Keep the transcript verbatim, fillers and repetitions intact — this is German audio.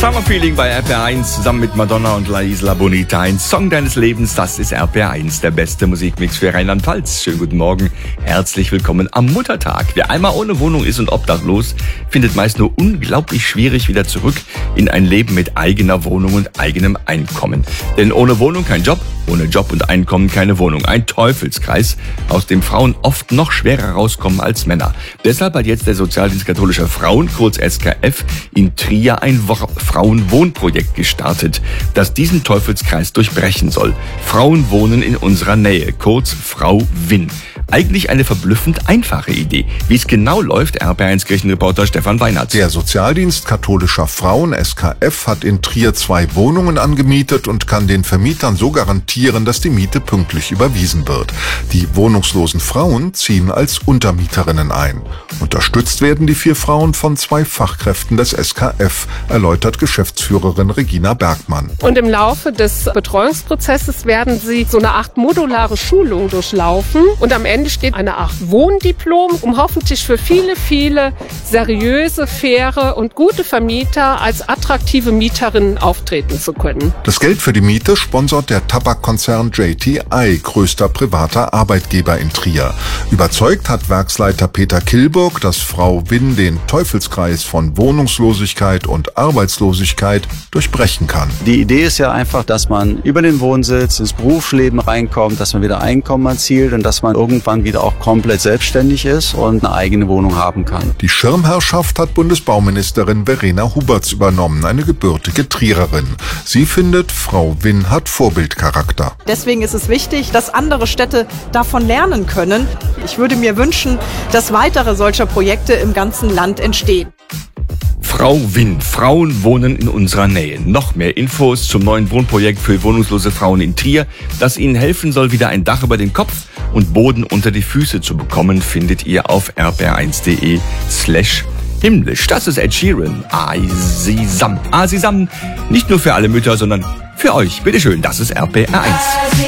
Summer Feeling bei R P R eins zusammen mit Madonna und La Isla Bonita. Ein Song deines Lebens, das ist R P R eins, der beste Musikmix für Rheinland-Pfalz. Schönen guten Morgen, herzlich willkommen am Muttertag. Wer einmal ohne Wohnung ist und obdachlos, findet meist nur unglaublich schwierig wieder zurück in ein Leben mit eigener Wohnung und eigenem Einkommen. Denn ohne Wohnung kein Job, ohne Job und Einkommen keine Wohnung. Ein Teufelskreis, aus dem Frauen oft noch schwerer rauskommen als Männer. Deshalb hat jetzt der Sozialdienst katholischer Frauen, kurz S K F, in Trier ein Wo- Frauenwohnprojekt gestartet, das diesen Teufelskreis durchbrechen soll. Frauen wohnen in unserer Nähe, kurz Frau Win. Eigentlich eine verblüffend einfache Idee. Wie es genau läuft, R P R eins Kirchenreporter Stefan Weinert. Der Sozialdienst katholischer Frauen, S K F, hat in Trier zwei Wohnungen angemietet und kann den Vermietern so garantieren, dass die Miete pünktlich überwiesen wird. Die wohnungslosen Frauen ziehen als Untermieterinnen ein. Unterstützt werden die vier Frauen von zwei Fachkräften des S K F, erläutert Geschäftsführerin Regina Bergmann. Und im Laufe des Betreuungsprozesses werden sie so eine Art modulare Schulung durchlaufen. Und am Ende steht eine Art Wohndiplom, um hoffentlich für viele, viele seriöse, faire und gute Vermieter als attraktive Mieterinnen auftreten zu können. Das Geld für die Miete sponsort der Tabakkonzern J T I, größter privater Arbeitgeber in Trier. Überzeugt hat Werksleiter Peter Kilburg, dass Frau Win den Teufelskreis von Wohnungslosigkeit und Arbeitslosigkeit durchbrechen kann. Die Idee ist ja einfach, dass man über den Wohnsitz ins Berufsleben reinkommt, dass man wieder Einkommen erzielt und dass man irgendwann wieder auch komplett selbstständig ist und eine eigene Wohnung haben kann. Die Schirmherrschaft hat Bundesbauministerin Verena Huberts übernommen, eine gebürtige Triererin. Sie findet, Frau Win hat Vorbildcharakter. Deswegen ist es wichtig, dass andere Städte davon lernen können. Ich würde mir wünschen, dass weitere solcher Projekte im ganzen Land entstehen. Frau Win, Frauen wohnen in unserer Nähe. Noch mehr Infos zum neuen Wohnprojekt für wohnungslose Frauen in Trier, das ihnen helfen soll, wieder ein Dach über den Kopf und Boden unter die Füße zu bekommen, findet ihr auf r p r eins punkt d e slash himmlisch. Das ist Ed Sheeran. Asisam. Asisam. Nicht nur für alle Mütter, sondern für euch. Bitteschön, das ist R P R eins.